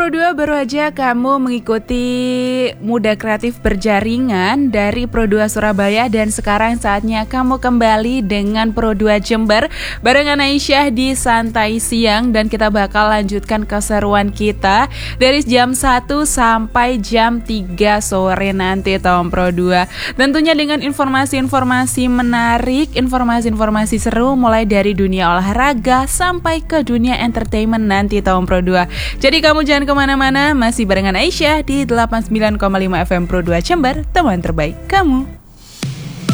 Pro2, baru aja kamu mengikuti Muda Kreatif Berjaringan dari Pro2 Surabaya dan sekarang saatnya kamu kembali dengan Pro2 Jember barengan Aisyah di Santai Siang dan kita bakal lanjutkan keseruan kita dari jam 1 sampai jam 3 sore nanti tahun Pro2. Tentunya dengan informasi-informasi menarik, informasi-informasi seru mulai dari dunia olahraga sampai ke dunia entertainment nanti tahun Pro2. Jadi kamu jangan kemana-mana, masih barengan Aisyah di 89,5 FM Pro2 Jember, teman terbaik kamu.